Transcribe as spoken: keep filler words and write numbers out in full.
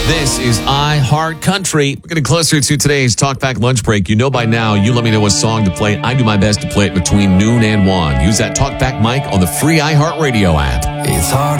This is iHeart Country. We're getting closer to today's Talkback lunch break. You know by now, you let me know what song to play. I do my best to play it between noon and one. Use that Talkback mic on the free iHeart Radio app. It's hard